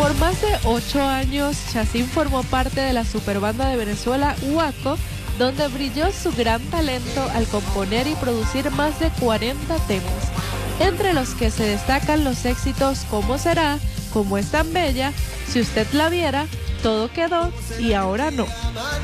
Por más de 8 años, Chacín formó parte de la superbanda de Venezuela, Huaco, donde brilló su gran talento al componer y producir más de 40 temas, entre los que se destacan los éxitos Cómo será, Cómo es tan bella, Si usted la viera, Todo quedó y Ahora no.